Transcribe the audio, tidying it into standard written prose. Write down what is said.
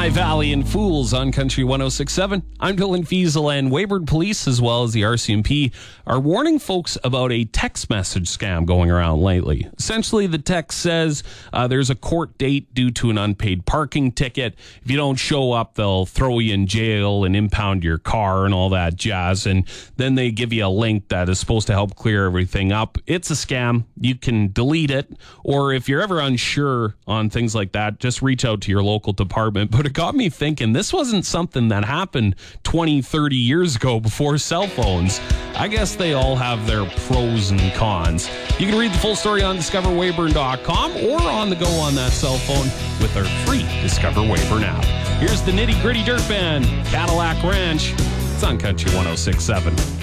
High Valley and Fools on Country 106.7. I'm Dylan Fiesel, and Weyburn Police, as well as the RCMP, are warning folks about a text message scam going around lately. Essentially, the text says there's a court date due to an unpaid parking ticket. If you don't show up, they'll throw you in jail and impound your car and all that jazz. And then they give you a link that is supposed to help clear everything up. It's a scam. You can delete it. Or if you're ever unsure on things like that, just reach out to your local department. But it got me thinking, this wasn't something that happened 20, 30 years ago before cell phones. I guess they all have their pros and cons. You can read the full story on discoverweyburn.com or on the go on that cell phone with our free Discover Weyburn app. Here's the Nitty Gritty Dirt Band, Cadillac Ranch. It's on Country 106.7.